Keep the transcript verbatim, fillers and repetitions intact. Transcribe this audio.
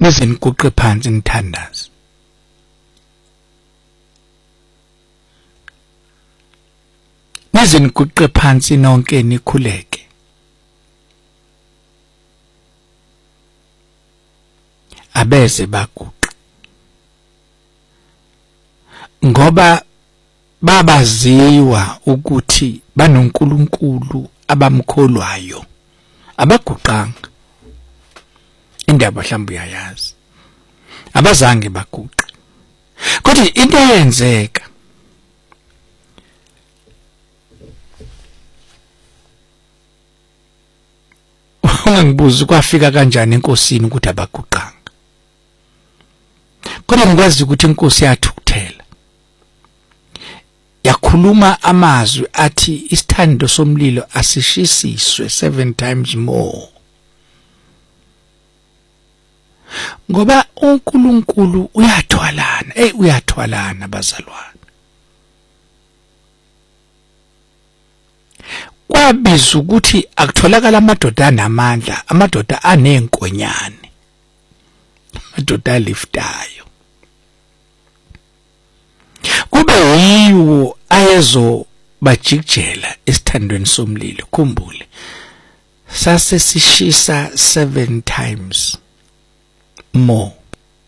nizeniguqe phansi nithandaze. Nizeniguqe phansi nonke nikhuleke. Abeze baguqe. Ngoba babaziwa ukuthi banoNkulunkulu abamkholwayo. Abaguqanga. Indaba mhlawumbe uyayazi. Abazange baguqe. Kodwa into eyenzeka ungangibuza kwafika kanjani enkosini ukuthi abaguqanga. Kodwa ngikwazi ukuthi inkosi yathukuthela. Yakhuluma amazwi athi isithando somlilo asishisiswe seven times more. Ngoba uNkulunkulu uyathwalana, eh uyathwalana bazalwane. Kwabiza ukuthi akutholakala amadoda anamandla, amadoda anenkonyane. Amadoda aliftayo. Kube yiwo ayezo bajikjela esithandweni somlilo. Khumbule sase sishisa seven times more.